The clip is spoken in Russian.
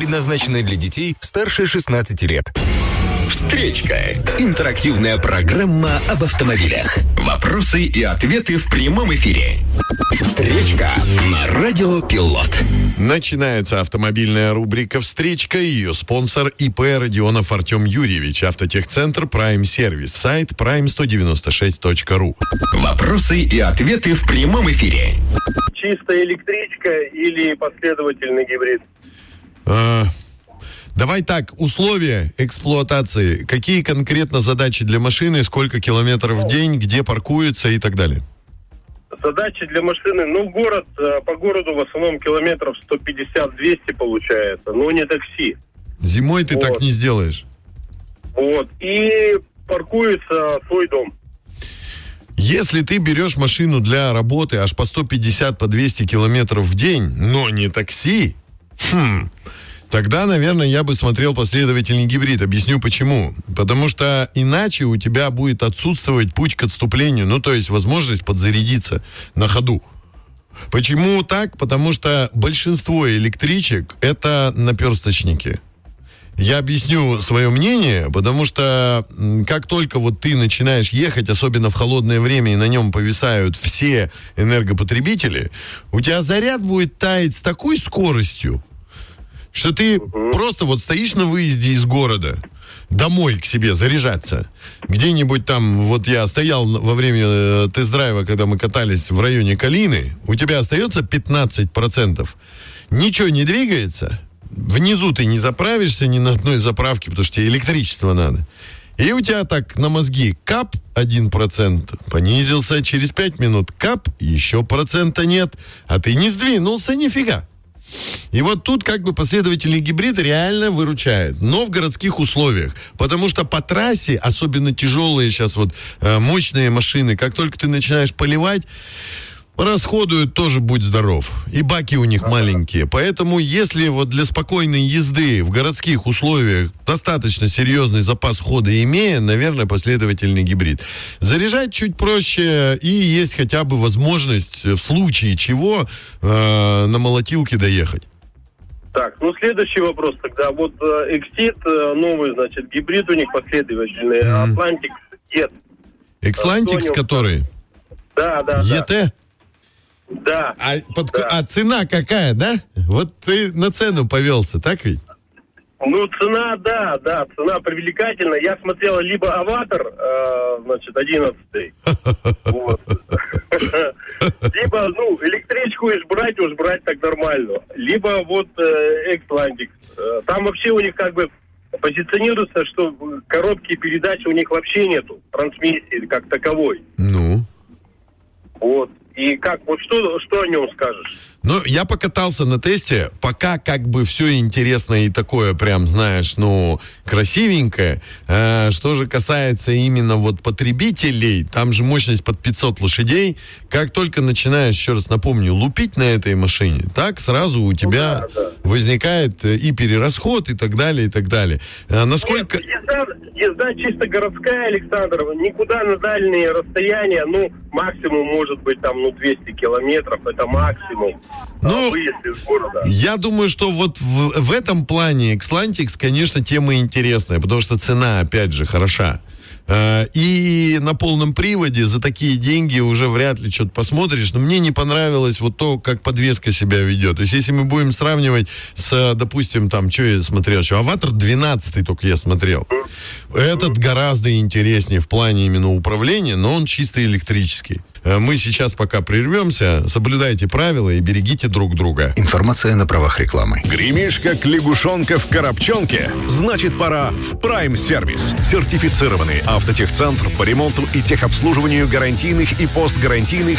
предназначены для детей старше 16 лет. Встречка. Интерактивная программа об автомобилях. Вопросы и ответы в прямом эфире. Встречка на Радио Пилот. Начинается автомобильная рубрика «Встречка». Ее спонсор ИП Родионов Артем Юрьевич. Автотехцентр Прайм Сервис. Сайт prime196.ru. Вопросы и ответы в прямом эфире. Чистая электричка или последовательный гибрид? Давай так, условия эксплуатации. Какие конкретно задачи для машины, сколько километров в день, где паркуется и так далее? Задачи для машины, по городу в основном километров 150-200 получается, но не такси. Зимой ты так не сделаешь. И паркуется свой дом. Если ты берешь машину для работы аж по 150, по 200 километров в день, но не такси, тогда, наверное, я бы смотрел последовательный гибрид. Объясню почему. Потому что иначе у тебя будет отсутствовать путь к отступлению, то есть возможность подзарядиться на ходу. Почему так? Потому что большинство электричек — это наперсточники. Я объясню свое мнение, потому что как только ты начинаешь ехать, особенно в холодное время, и на нем повисают все энергопотребители, у тебя заряд будет таять с такой скоростью, что ты просто стоишь на выезде из города, домой к себе заряжаться. Где-нибудь там, я стоял во время тест-драйва, когда мы катались в районе Калины, у тебя остается 15%. Ничего не двигается, внизу ты не заправишься ни на одной заправке, потому что тебе электричество надо. И у тебя так на мозги кап 1%, понизился, через 5 минут кап, еще 1% нет, а ты не сдвинулся нифига. И тут последовательный гибрид реально выручает, но в городских условиях, потому что по трассе, особенно тяжелые сейчас мощные машины, как только ты начинаешь поливать, расходуют тоже, будь здоров. И баки у них маленькие. Поэтому, если для спокойной езды в городских условиях достаточно серьезный запас хода имея, наверное, последовательный гибрид. Заряжать чуть проще, и есть хотя бы возможность в случае чего на молотилке доехать. Так, следующий вопрос тогда. Exit, новый, гибрид у них последовательный. Atlantic Jet. Xlantix, который? Да. ET? Да. А цена какая, да? Ты на цену повелся, так ведь? Цена, да, цена привлекательная. Я смотрел либо «Аватар», 11-й. Либо, электричку уж брать так нормально. Либо Xlantix. Там вообще у них позиционируется, что коробки передач у них вообще нету. Трансмиссии как таковой. И что о нем скажешь? Я покатался на тесте, пока все интересно и такое прям, знаешь, красивенькое. Что же касается именно потребителей, там же мощность под 500 лошадей. Как только начинаешь, еще раз напомню, лупить на этой машине, так сразу у тебя возникает и перерасход, и так далее, и так далее. Насколько... Езда чисто городская, Александр, никуда на дальние расстояния, максимум может быть 200 километров, это максимум. Выезд из города. Я думаю, что в этом плане Xlantix, конечно, тема интересная, потому что цена, опять же, хороша. И на полном приводе за такие деньги уже вряд ли что-то посмотришь. Но мне не понравилось то, как подвеска себя ведет. То есть, если мы будем сравнивать с, допустим, что я смотрел еще? «Аватар» 12-й только я смотрел. Этот гораздо интереснее в плане именно управления, но он чисто электрический. Мы сейчас пока прервемся. Соблюдайте правила и берегите друг друга. Информация на правах рекламы. Гремишь, как лягушонка в коробчонке? Значит, пора в Prime Сервис. Сертифицированный автотехцентр по ремонту и техобслуживанию гарантийных и постгарантийных